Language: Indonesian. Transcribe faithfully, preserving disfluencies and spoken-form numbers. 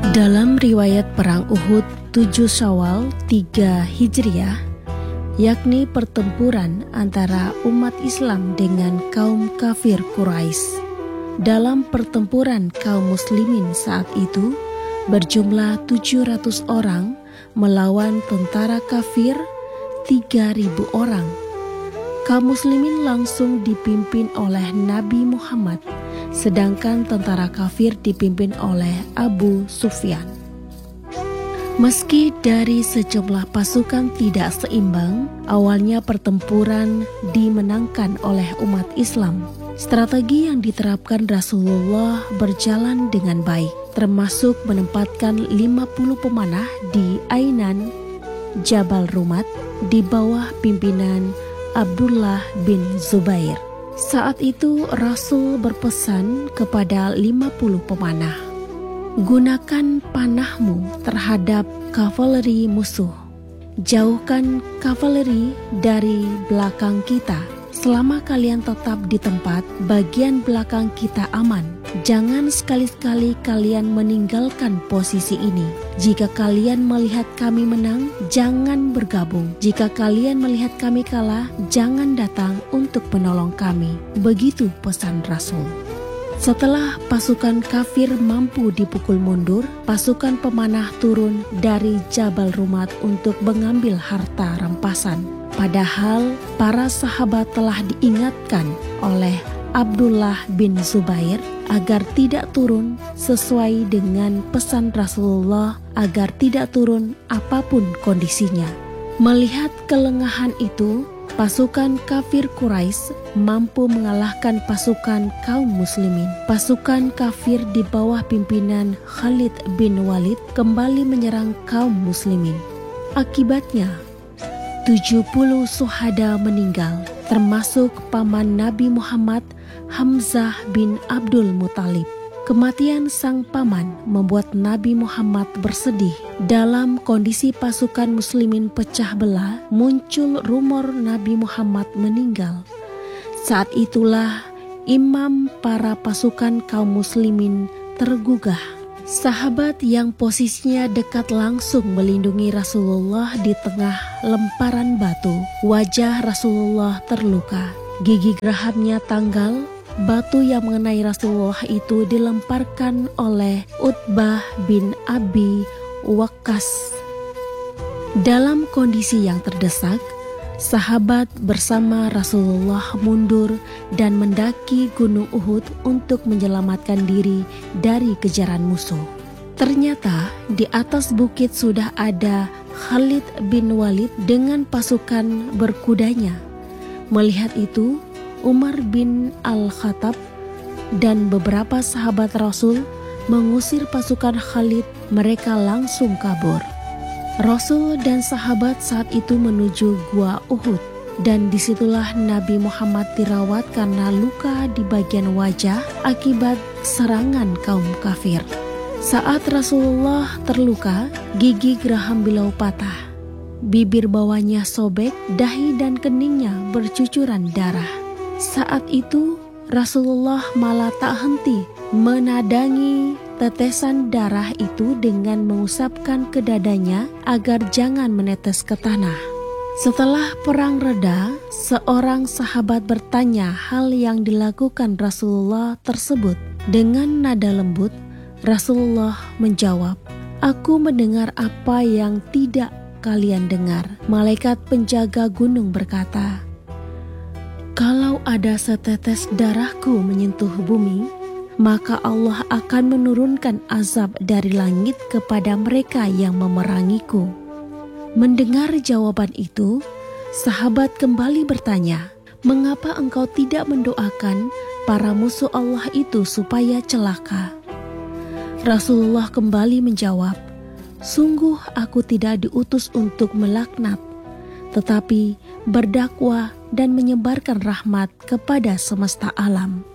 Dalam riwayat Perang Uhud tujuh Syawal tiga Hijriah, yakni pertempuran antara umat Islam dengan kaum kafir Quraisy. Dalam pertempuran kaum muslimin saat itu berjumlah tujuh ratus orang melawan tentara kafir tiga ribu orang. Kaum muslimin langsung dipimpin oleh Nabi Muhammad, sedangkan tentara kafir dipimpin oleh Abu Sufyan. Meski dari sejumlah pasukan tidak seimbang, awalnya pertempuran dimenangkan oleh umat Islam. Strategi yang diterapkan Rasulullah berjalan dengan baik, termasuk menempatkan lima puluh pemanah di Ainan Jabal Rumat di bawah pimpinan Abdullah bin Zubair. Saat itu Rasul berpesan kepada lima puluh pemanah, gunakan panahmu terhadap kavaleri musuh. Jauhkan kavaleri dari belakang kita. Selama kalian tetap di tempat, bagian belakang kita aman. Jangan sekali-sekali kalian meninggalkan posisi ini. Jika kalian melihat kami menang, jangan bergabung. Jika kalian melihat kami kalah, jangan datang untuk menolong kami. Begitu pesan Rasul. Setelah pasukan kafir mampu dipukul mundur, pasukan pemanah turun dari Jabal Rumat untuk mengambil harta rampasan. Padahal para sahabat telah diingatkan oleh Abdullah bin Zubair agar tidak turun sesuai dengan pesan Rasulullah agar tidak turun apapun kondisinya. Melihat kelengahan itu, pasukan kafir Quraisy mampu mengalahkan pasukan kaum muslimin. Pasukan kafir di bawah pimpinan Khalid bin Walid kembali menyerang kaum muslimin. Akibatnya, tujuh puluh syuhada meninggal, termasuk paman Nabi Muhammad, Hamzah bin Abdul Muthalib. Kematian sang paman membuat Nabi Muhammad bersedih. Dalam kondisi pasukan muslimin pecah belah, muncul rumor Nabi Muhammad meninggal. Saat itulah imam para pasukan kaum muslimin tergugah. Sahabat yang posisinya dekat langsung melindungi Rasulullah di tengah lemparan batu. Wajah Rasulullah terluka, gigi gerahamnya tanggal. Batu yang mengenai Rasulullah itu dilemparkan oleh Utbah bin Abi Waqqas. Dalam kondisi yang terdesak, sahabat bersama Rasulullah mundur dan mendaki Gunung Uhud untuk menyelamatkan diri dari kejaran musuh. Ternyata di atas bukit sudah ada Khalid bin Walid dengan pasukan berkudanya. Melihat itu, Umar bin Al-Khattab dan beberapa sahabat Rasul mengusir pasukan Khalid. Mereka langsung kabur. Rasul dan sahabat saat itu menuju Gua Uhud, dan disitulah Nabi Muhammad dirawat karena luka di bagian wajah akibat serangan kaum kafir. Saat Rasulullah terluka, gigi geraham beliau patah, bibir bawahnya sobek, dahi dan keningnya bercucuran darah. Saat itu Rasulullah malah tak henti menadangi tetesan darah itu dengan mengusapkan ke dadanya agar jangan menetes ke tanah. Setelah perang reda, seorang sahabat bertanya hal yang dilakukan Rasulullah tersebut. Dengan nada lembut, Rasulullah menjawab, "Aku mendengar apa yang tidak kalian dengar." Malaikat penjaga gunung berkata, "Kalau ada setetes darahku menyentuh bumi, maka Allah akan menurunkan azab dari langit kepada mereka yang memerangiku." Mendengar jawaban itu, sahabat kembali bertanya, "Mengapa engkau tidak mendoakan para musuh Allah itu supaya celaka?" Rasulullah kembali menjawab, "Sungguh aku tidak diutus untuk melaknat, tetapi berdakwah dan menyebarkan rahmat kepada semesta alam."